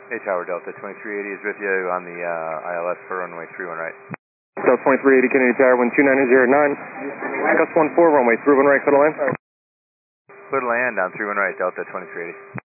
Hey Tower, Delta 2380 is with you on the ILS for runway 31 right. Delta 2380, Kennedy Tower, 12909. Gus 14, runway 31 right, clear to land. Clear to land on 31 right, Delta 2380.